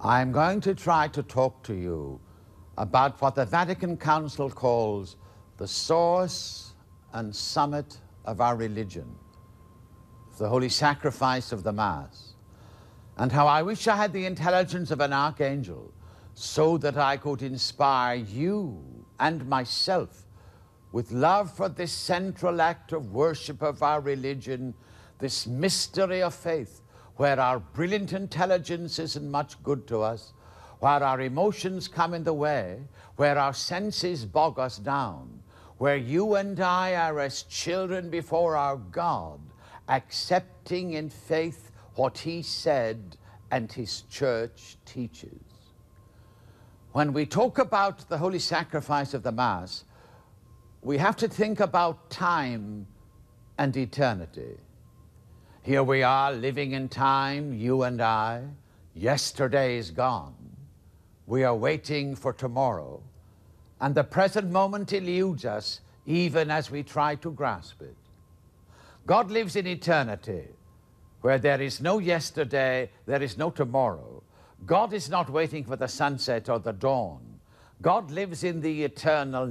I'm going to try to talk to you about what the Vatican Council calls the source and summit of our religion, the holy sacrifice of the Mass, and how I wish I had the intelligence of an archangel so that I could inspire you and myself with love for this central act of worship of our religion, this mystery of faith, where our brilliant intelligence isn't much good to us, where our emotions come in the way, where our senses bog us down, where you and I are as children before our God, accepting in faith what He said and His Church teaches. When we talk about the holy sacrifice of the Mass, we have to think about time and eternity. Here we are living in time, you and I. Yesterday is gone. We are waiting for tomorrow. And the present moment eludes us even as we try to grasp it. God lives in eternity, where there is no yesterday, there is no tomorrow. God is not waiting for the sunset or the dawn. God lives in the eternal